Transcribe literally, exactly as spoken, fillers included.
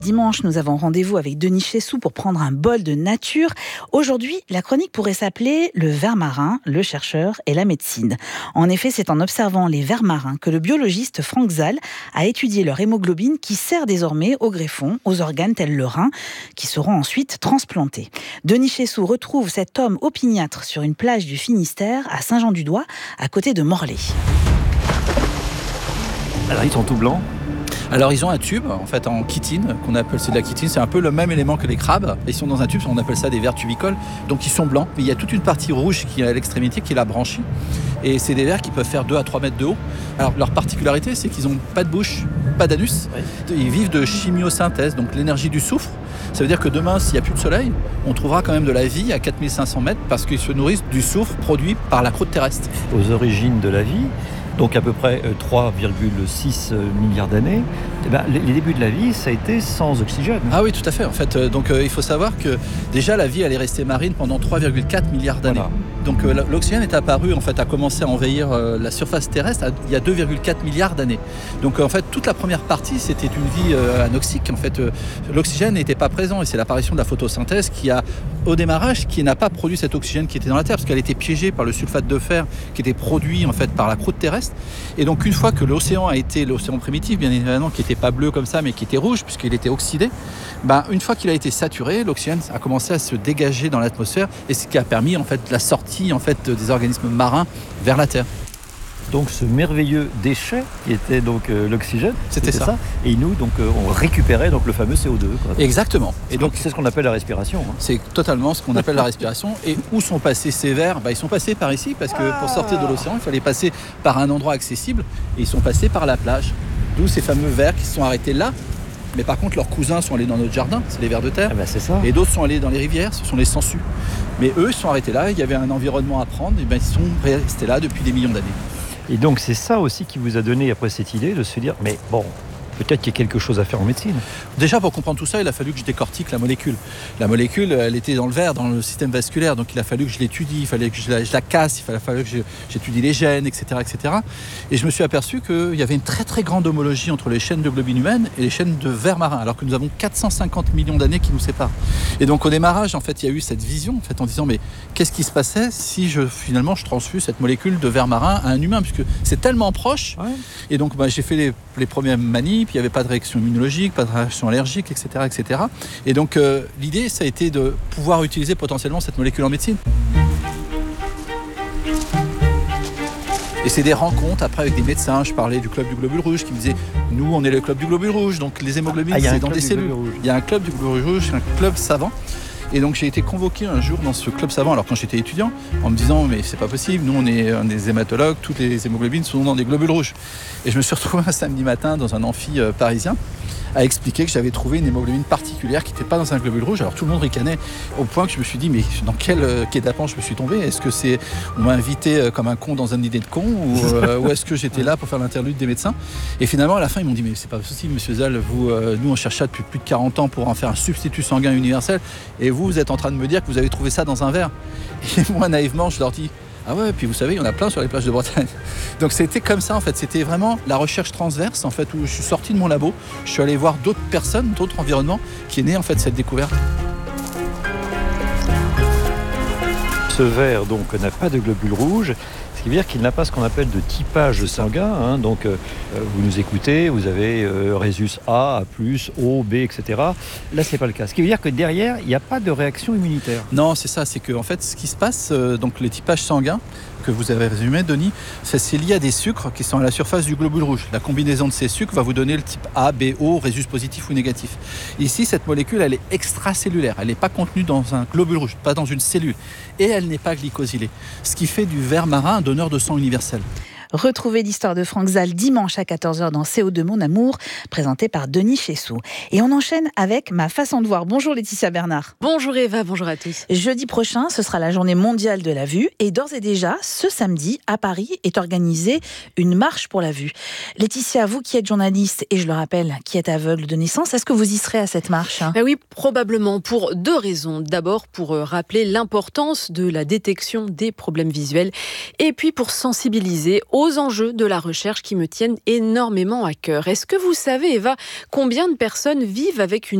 Dimanche, nous avons rendez-vous avec Denis Chessou pour prendre un bol de nature. Aujourd'hui, la chronique pourrait s'appeler « Le ver marin, le chercheur et la médecine ». En effet, c'est en observant les vers marins que le biologiste Franck Zal a étudié leur hémoglobine qui sert désormais au greffon, aux organes tels le rein, qui seront ensuite transplantés. Denis Chessou retrouve cet homme opiniâtre sur une plage du Finistère à Saint-Jean-du-Doigt, à côté de Morlaix. Alors ils sont tout blancs. Alors ils ont un tube en fait en chitine qu'on appelle, c'est de la chitine, c'est un peu le même élément que les crabes. Ils sont dans un tube, on appelle ça des vers tubicoles. Donc ils sont blancs, mais il y a toute une partie rouge qui est à l'extrémité qui est la branchie. Et c'est des vers qui peuvent faire deux à trois mètres de haut. Alors leur particularité, c'est qu'ils n'ont pas de bouche, pas d'anus. Oui. Ils vivent de chimiosynthèse, donc l'énergie du soufre. Ça veut dire que demain, s'il n'y a plus de soleil, on trouvera quand même de la vie à quatre mille cinq cents mètres parce qu'ils se nourrissent du soufre produit par la croûte terrestre. Aux origines de la vie, donc à peu près trois virgule six milliards d'années, eh ben, les débuts de la vie, ça a été sans oxygène. Ah oui, tout à fait. En fait, donc euh, il faut savoir que déjà la vie, elle est restée marine pendant trois virgule quatre milliards d'années. Voilà. Donc euh, l'oxygène est apparu, en fait, a commencé à envahir euh, la surface terrestre à, il y a deux virgule quatre milliards d'années. Donc euh, en fait, toute la première partie, c'était une vie euh, anoxique. En fait, euh, l'oxygène n'était pas présent et c'est l'apparition de la photosynthèse qui a, au démarrage, qui n'a pas produit cet oxygène qui était dans la Terre parce qu'elle était piégée par le sulfate de fer qui était produit en fait par la croûte terrestre. Et donc une fois que l'océan a été l'océan primitif, bien évidemment, qui n'était pas bleu comme ça, mais qui était rouge puisqu'il était oxydé, ben, une fois qu'il a été saturé, l'oxygène a commencé à se dégager dans l'atmosphère et ce qui a permis en fait la sortie en fait des organismes marins vers la Terre. Donc ce merveilleux déchet qui était donc euh, l'oxygène, c'était, c'était ça. ça. Et nous donc euh, on récupérait donc le fameux C O deux. Quoi. Exactement. Et donc c'est ce qu'on appelle la respiration. Hein. C'est totalement ce qu'on appelle la respiration. Et où sont passés ces vers? Ben, ils sont passés par ici parce que pour sortir de l'océan, il fallait passer par un endroit accessible et ils sont passés par la plage. D'où ces fameux vers qui se sont arrêtés là. Mais par contre, leurs cousins sont allés dans notre jardin, c'est les vers de terre. Ah ben c'est ça. Et d'autres sont allés dans les rivières, ce sont les sangsues. Mais eux, ils sont arrêtés là, il y avait un environnement à prendre, et ben ils sont restés là depuis des millions d'années. Et donc c'est ça aussi qui vous a donné après cette idée de se dire, mais bon, peut-être qu'il y a quelque chose à faire en médecine. Déjà, pour comprendre tout ça, il a fallu que je décortique la molécule. La molécule, elle était dans le verre, dans le système vasculaire, donc il a fallu que je l'étudie, il fallait que je la, je la casse, il fallait, fallu que je, j'étudie les gènes, et cetera, et cetera. Et je me suis aperçu qu'il y avait une très très grande homologie entre les chaînes de globine humaine et les chaînes de vers marin, alors que nous avons quatre cent cinquante millions d'années qui nous séparent. Et donc au démarrage, en fait, il y a eu cette vision, en fait, en disant, mais qu'est-ce qui se passait si je, finalement je transfuse cette molécule de vers marin à un humain, puisque c'est tellement proche. Ouais. Et donc bah, j'ai fait les, les premières manips. Il n'y avait pas de réaction immunologique, pas de réaction allergique, et cetera, et cetera. Et donc euh, l'idée, ça a été de pouvoir utiliser potentiellement cette molécule en médecine. Et c'est des rencontres après avec des médecins. Je parlais du club du globule rouge qui me disait, nous on est le club du globule rouge, donc les hémoglobines ah, c'est dans des cellules. Il y a un club du globule rouge, c'est un club savant. Et donc j'ai été convoqué un jour dans ce club savant, alors quand j'étais étudiant, en me disant mais c'est pas possible, nous on est des hématologues, toutes les hémoglobines sont dans des globules rouges. Et je me suis retrouvé un samedi matin dans un amphi euh, parisien à expliquer que j'avais trouvé une hémoglobine particulière qui n'était pas dans un globule rouge. Alors tout le monde ricanait au point que je me suis dit mais dans quel euh, guet-apens je me suis tombé? Est-ce que c'est on m'a invité euh, comme un con dans un idée de con ou, euh, ou est-ce que j'étais là pour faire l'interlude des médecins? Et finalement à la fin ils m'ont dit mais c'est pas possible monsieur Zal, vous, euh, nous on cherche ça depuis plus de quarante ans pour en faire un substitut sanguin universel et vous vous êtes en train de me dire que vous avez trouvé ça dans un verre. Et moi naïvement je leur dis ah ouais, puis vous savez, il y en a plein sur les plages de Bretagne. Donc c'était comme ça en fait, c'était vraiment la recherche transverse en fait où je suis sorti de mon labo, je suis allé voir d'autres personnes, d'autres environnements qui est né en fait cette découverte. Ce ver donc n'a pas de globules rouges. Ce qui veut dire qu'il n'a pas ce qu'on appelle de typage sanguin. Hein. Donc, euh, vous nous écoutez, vous avez euh, Rhésus A, A plus, O, B, et cetera. Là, ce n'est pas le cas. Ce qui veut dire que derrière, il n'y a pas de réaction immunitaire. Non, c'est ça. C'est que, en fait, ce qui se passe, euh, donc les typages sanguins que vous avez résumé, Denis, ça, c'est lié à des sucres qui sont à la surface du globule rouge. La combinaison de ces sucres va vous donner le type A, B, O, Rhésus positif ou négatif. Ici, cette molécule, elle est extracellulaire. Elle n'est pas contenue dans un globule rouge, pas dans une cellule. Et elle n'est pas glycosylée. Ce qui fait du ver marin un donneur de sang universel. Retrouvez l'histoire de Franck Zal dimanche à quatorze heures dans C O deux Mon Amour, présenté par Denis Chessou. Et on enchaîne avec ma façon de voir. Bonjour Laetitia Bernard. Bonjour Eva, bonjour à tous. Jeudi prochain, ce sera la journée mondiale de la vue. Et d'ores et déjà, ce samedi, à Paris, est organisée une marche pour la vue. Laetitia, vous qui êtes journaliste, et je le rappelle, qui êtes aveugle de naissance, est-ce que vous y serez à cette marche? Ben oui, probablement pour deux raisons. D'abord, pour rappeler l'importance de la détection des problèmes visuels. Et puis pour sensibiliser aux aux enjeux de la recherche qui me tiennent énormément à cœur. Est-ce que vous savez, Eva, combien de personnes vivent avec une